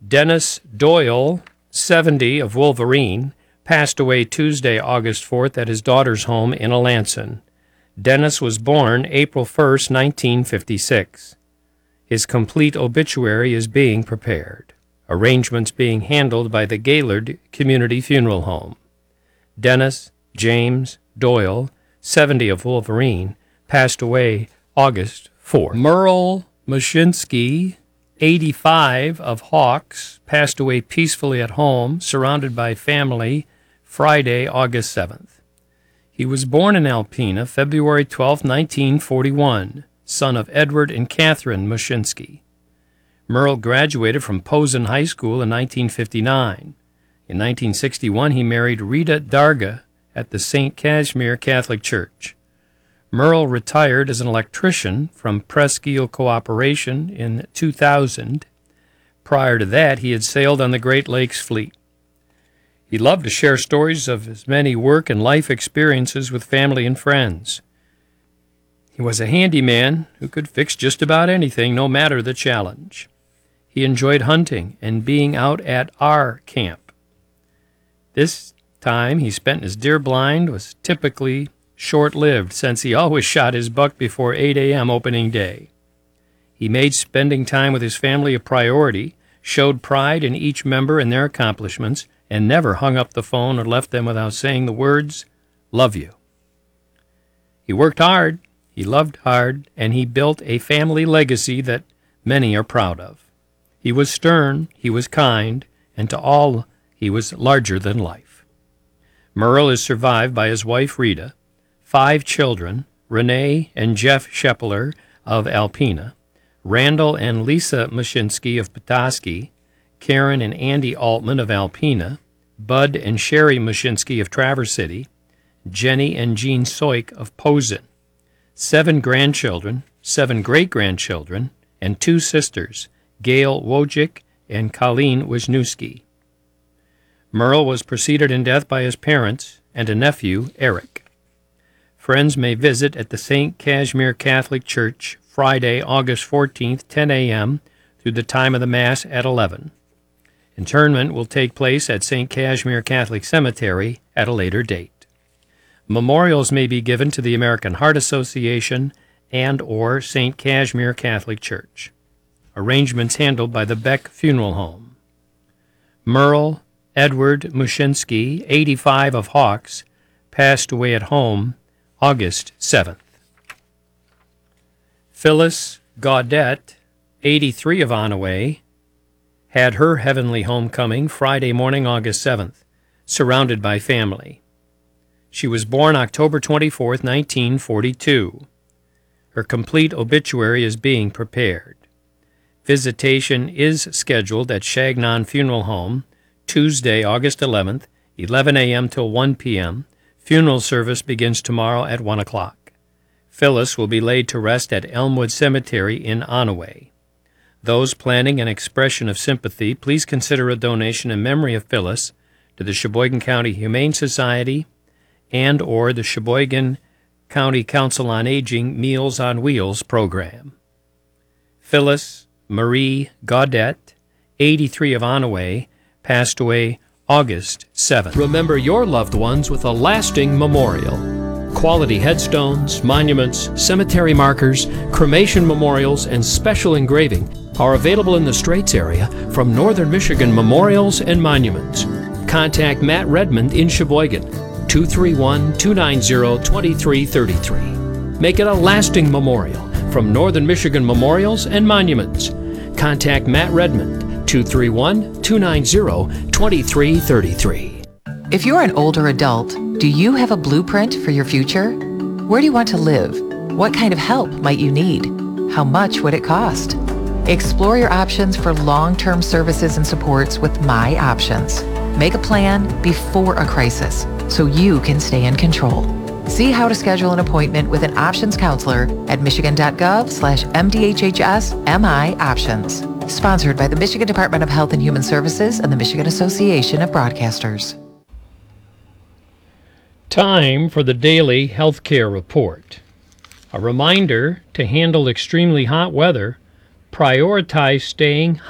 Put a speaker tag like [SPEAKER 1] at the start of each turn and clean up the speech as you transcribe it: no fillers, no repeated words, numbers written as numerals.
[SPEAKER 1] Dennis Doyle, 70, of Wolverine, passed away Tuesday, August 4th, at his daughter's home in Alanson. Dennis was born April 1st, 1956. His complete obituary is being prepared. Arrangements being handled by the Gaylord Community Funeral Home. Dennis James Doyle, 70, of Wolverine, passed away August 4th. Merle Mashinsky, 85, of Hawks, passed away peacefully at home, surrounded by family, Friday, August 7th. He was born in Alpena, February 12, 1941, son of Edward and Catherine Mashinsky. Merle graduated from Posen High School in 1959. In 1961, he married Rita Darga at the St. Casimir Catholic Church. Merle retired as an electrician from Presqu'île Cooperation in 2000. Prior to that, he had sailed on the Great Lakes Fleet. He loved to share stories of his many work and life experiences with family and friends. He was a handyman who could fix just about anything, no matter the challenge. He enjoyed hunting and being out at our camp. This time he spent in his deer blind was typically short-lived, since he always shot his buck before 8 a.m. opening day. He made spending time with his family a priority, showed pride in each member and their accomplishments, and never hung up the phone or left them without saying the words, "Love you." He worked hard, he loved hard, and he built a family legacy that many are proud of. He was stern, he was kind, and to all he was larger than life. Merle is survived by his wife Rita, 5 children, Renee and Jeff Shepler of Alpena, Randall and Lisa Mashinsky of Petoskey, Karen and Andy Altman of Alpena, Bud and Sherry Mashinsky of Traverse City, Jenny and Jean Soik of Posen, 7 grandchildren, 7 great-grandchildren, and 2 sisters, Gail Wojcik and Colleen Wisniewski. Merle was preceded in death by his parents and a nephew, Eric. Friends may visit at the St. Casimir Catholic Church Friday, August 14th, 10 a.m. through the time of the Mass at 11. Interment will take place at St. Casimir Catholic Cemetery at a later date. Memorials may be given to the American Heart Association and or St. Casimir Catholic Church. Arrangements handled by the Beck Funeral Home. Merle Edward Mashinsky, 85, of Hawks, passed away at home August 7th. Phyllis Gaudette, 83, of Onaway, had her heavenly homecoming Friday morning, August 7th, surrounded by family. She was born October 24th, 1942. Her complete obituary is being prepared. Visitation is scheduled at Chagnon Funeral Home Tuesday, August 11th, 11 a.m. till 1 p.m., Funeral service begins tomorrow at 1 o'clock. Phyllis will be laid to rest at Elmwood Cemetery in Onaway. Those planning an expression of sympathy, please consider a donation in memory of Phyllis to the Sheboygan County Humane Society and or the Sheboygan County Council on Aging Meals on Wheels program. Phyllis Marie Gaudette, 83, of Onaway, passed away August 7th. Remember your loved ones with a lasting memorial. Quality headstones, monuments, cemetery markers, cremation memorials, and special engraving are available in the Straits area from Northern Michigan Memorials and Monuments. Contact Matt Redmond in Sheboygan, 231-290-2333. Make it a lasting memorial from Northern Michigan Memorials and Monuments. Contact Matt Redmond, 231-290-2333.
[SPEAKER 2] If you're an older adult, do you have a blueprint for your future? Where do you want to live? What kind of help might you need? How much would it cost? Explore your options for long-term services and supports with My Options. Make a plan before a crisis so you can stay in control. See how to schedule an appointment with an options counselor at michigan.gov/MDHHS-MI Options. Sponsored by the Michigan Department of Health and Human Services and the Michigan Association of Broadcasters.
[SPEAKER 1] Time for the daily healthcare report. A reminder to handle extremely hot weather, prioritize staying